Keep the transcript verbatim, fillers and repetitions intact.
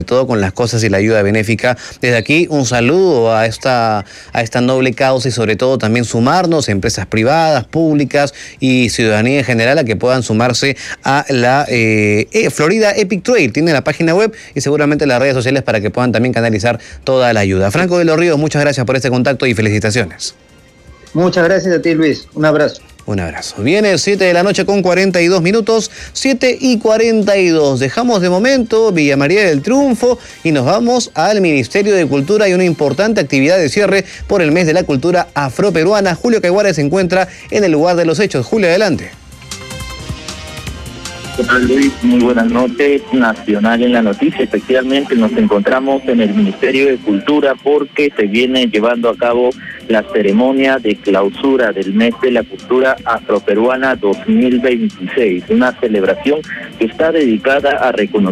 todo con las cosas y la ayuda benéfica. Desde aquí un saludo a esta, a esta noble causa y sobre todo también sumarnos, empresas privadas, públicas y ciudadanía en general, a que puedan sumarse a la eh, eh, Florida Epic Trail. Tiene la página web y seguramente las redes sociales para que puedan también canalizar toda la ayuda. Franco de los Ríos, muchas gracias por este contacto y felicitaciones. Muchas gracias a ti, Luis. Un abrazo. Un abrazo. Viene siete de la noche con cuarenta y dos minutos, siete y cuarenta y dos. Dejamos de momento Villa María del Triunfo y nos vamos al Ministerio de Cultura y una importante actividad de cierre por el mes de la cultura afroperuana. Julio Caiguara se encuentra en el lugar de los hechos. Julio, adelante. ¿Qué tal, Luis? Muy buenas noches. Nacional en la noticia. Efectivamente nos encontramos en el Ministerio de Cultura porque se viene llevando a cabo la ceremonia de clausura del mes de la cultura afroperuana dos mil veintiséis, una celebración que está dedicada a reconocer